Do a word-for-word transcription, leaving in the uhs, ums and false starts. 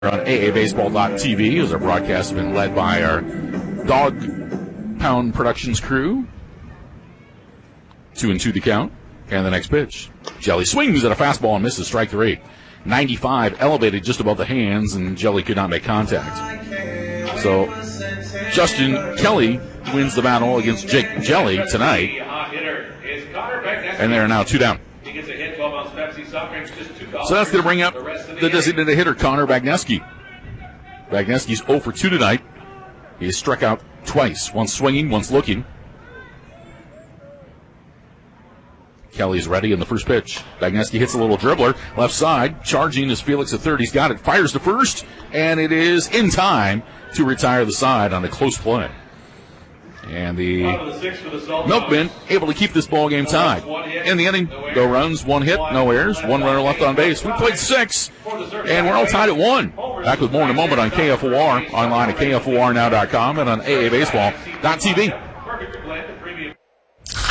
on A A baseball dot T V, as our broadcast has been led by our Dog Pound Productions crew. Two and two the count. And the next pitch. Jelly swings at a fastball and misses, strike three. ninety-five elevated just above the hands, and Jelly could not make contact. So Justin Kelly wins the battle against Jake Jelly tonight. And they are now two down. So that's going to bring up the designated hitter, Connor Bagneski. Bagneski's oh for two tonight. He has struck out twice, once swinging, once looking. Kelly's ready in the first pitch. Bagneski hits a little dribbler, left side. Charging is Felix at third. He's got it. Fires to first, and it is in time to retire the side on a close play. And the Milkmen able to keep this ball game tied. In the inning, no runs, one hit, no errors, one runner left on base. We played six, and we're all tied at one. Back with more in a moment on K F O R, online at K F O R now dot com and on A A baseball dot T V.